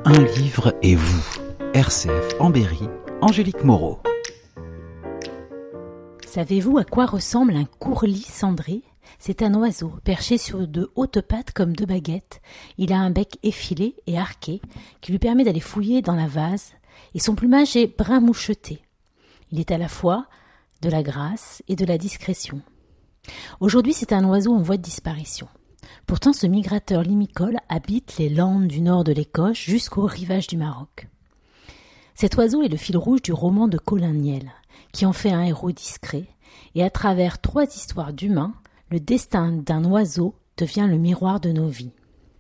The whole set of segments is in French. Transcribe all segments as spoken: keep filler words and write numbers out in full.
Un livre et vous. R C F en Berry, Angélique Moreau. Savez-vous à quoi ressemble un courlis cendré ? C'est un oiseau perché sur de hautes pattes comme deux baguettes. Il a un bec effilé et arqué qui lui permet d'aller fouiller dans la vase et son plumage est brun moucheté. Il est à la fois de la grâce et de la discrétion. Aujourd'hui, c'est un oiseau en voie de disparition. Pourtant, ce migrateur limicole habite les landes du nord de l'Écosse jusqu'au rivage du Maroc. Cet oiseau est le fil rouge du roman de Colin Niel, qui en fait un héros discret, et à travers trois histoires d'humains, le destin d'un oiseau devient le miroir de nos vies.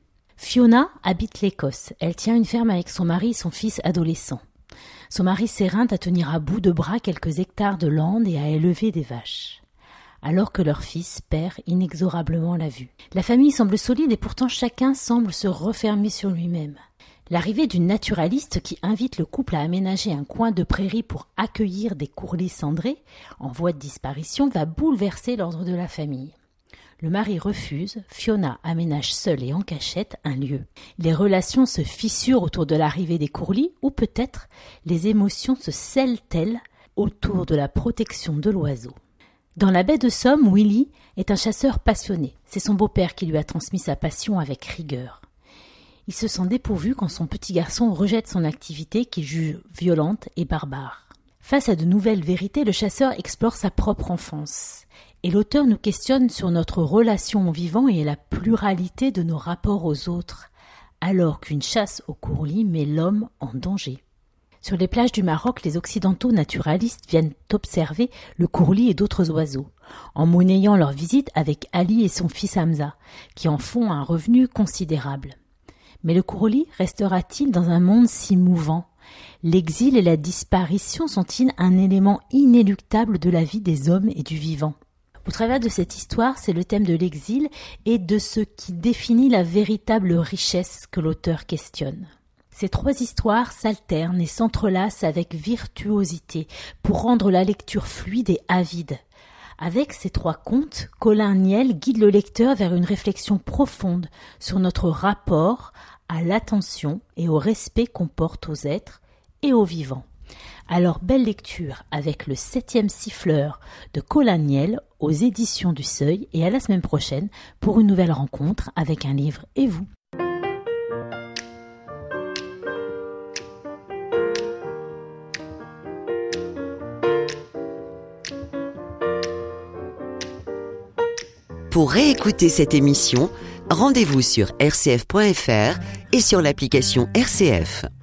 Fiona habite l'Écosse. Elle tient une ferme avec son mari et son fils adolescent. Son mari s'éreinte à tenir à bout de bras quelques hectares de landes et à élever des vaches, alors que leur fils perd inexorablement la vue. La famille semble solide et pourtant chacun semble se refermer sur lui-même. L'arrivée d'une naturaliste qui invite le couple à aménager un coin de prairie pour accueillir des courlis cendrés en voie de disparition va bouleverser l'ordre de la famille. Le mari refuse, Fiona aménage seule et en cachette un lieu. Les relations se fissurent autour de l'arrivée des courlis ou peut-être les émotions se scellent-elles autour de la protection de l'oiseau. Dans la baie de Somme, Willy est un chasseur passionné. C'est son beau-père qui lui a transmis sa passion avec rigueur. Il se sent dépourvu quand son petit garçon rejette son activité qu'il juge violente et barbare. Face à de nouvelles vérités, le chasseur explore sa propre enfance. Et l'auteur nous questionne sur notre relation au vivant et la pluralité de nos rapports aux autres, alors qu'une chasse au courlis met l'homme en danger. Sur les plages du Maroc, les occidentaux naturalistes viennent observer le courlis et d'autres oiseaux, en monnayant leur visite avec Ali et son fils Hamza, qui en font un revenu considérable. Mais le courlis restera-t-il dans un monde si mouvant ? L'exil et la disparition sont-ils un élément inéluctable de la vie des hommes et du vivant ? Au travers de cette histoire, c'est le thème de l'exil et de ce qui définit la véritable richesse que l'auteur questionne. Ces trois histoires s'alternent et s'entrelacent avec virtuosité pour rendre la lecture fluide et avide. Avec ces trois contes, Colin Niel guide le lecteur vers une réflexion profonde sur notre rapport à l'attention et au respect qu'on porte aux êtres et aux vivants. Alors belle lecture avec le septième siffleur de Colin Niel aux éditions du Seuil et à la semaine prochaine pour une nouvelle rencontre avec un livre et vous. Pour réécouter cette émission, rendez-vous sur r c f point f r et sur l'application R C F.